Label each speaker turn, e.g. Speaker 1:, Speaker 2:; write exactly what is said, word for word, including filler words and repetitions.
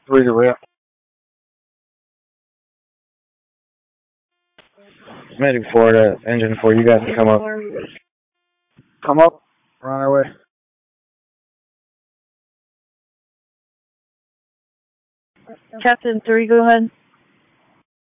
Speaker 1: Three to rep. I'm heading for the engine for you guys to come up. Come up. We're on our way.
Speaker 2: Captain three, go ahead.